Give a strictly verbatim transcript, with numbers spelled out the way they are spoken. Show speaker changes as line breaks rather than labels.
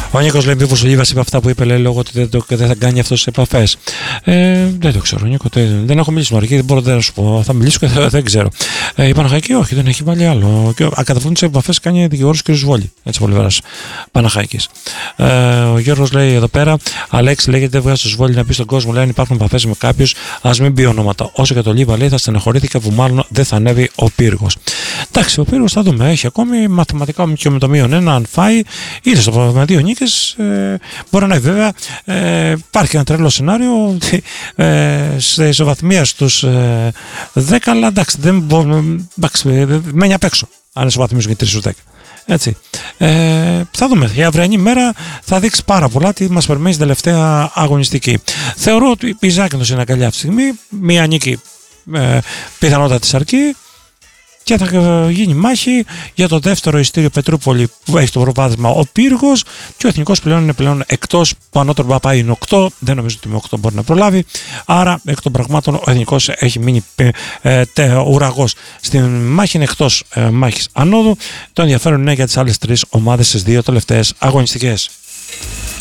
Ο Νίκος λέει: μήπως ο Λίβας είπε αυτά που είπε, λέει, λόγω ότι δεν, το, δεν θα κάνει αυτό στις επαφές. Ε, δεν το ξέρω, Νίκο. Δεν, δεν έχω μιλήσει με Αρκή, δεν μπορώ να σου πω. Θα μιλήσω και δεν, δεν ξέρω. Ε, η Παναχαϊκή, όχι, δεν έχει βάλει άλλο. Και ακαταφούν τις επαφές κάνει δικηγόρος κ. Βόλη. Έτσι πολύ βέρας Παναχαϊκής. Ε, ο Γιώργος λέει εδώ πέρα: Αλέξη, λέγεται, δεν βγάζει στο Σβόλη να πει στον κόσμο, λέει, αν υπάρχουν επαφές με κάποιους, ας μην πει ονόματα. Όσο για το Λίβα, λέει, θα στεναχωρήθηκε που μάλλον δεν θα ανέβει ο πύργος. Εντάξει, ο πύργος θα δούμε. Έχει ακόμη μαθηματικά και με το μείον ένα, αν φάει, είτε στο με δύο νίκες. Ε, μπορεί να είναι βέβαια. Ε, υπάρχει ένα τρελό σενάριο ε, σε ισοβαθμία στους ε, δέκα, αλλά εντάξει, δεν μπορεί. Μένει απ' έξω αν ισοβαθμίζουν και τρεις στους δέκα. Έτσι. Ε, θα δούμε. Η αυριανή μέρα θα δείξει πάρα πολλά τι μας περιμένει στην τελευταία αγωνιστική. Θεωρώ ότι η Ζάκυνθος είναι αγκαλιά αυτή τη στιγμή. Μία νίκη ε, πιθανότατα της αρκεί. Και θα γίνει μάχη για το δεύτερο ειστήριο Πετρούπολη που έχει το προβάδισμα ο Πύργος, και ο Εθνικός πλέον είναι πλέον εκτός. Το ανώτερο που πάει είναι οκτώ. Δεν νομίζω ότι με οκτώ μπορεί να προλάβει. Άρα εκ των πραγμάτων ο Εθνικός έχει μείνει ε, ε, ουραγός στην μάχη, είναι εκτός ε, μάχης ανόδου. Το ενδιαφέρον είναι για τις άλλες τρεις ομάδες στις δύο τελευταίες αγωνιστικές.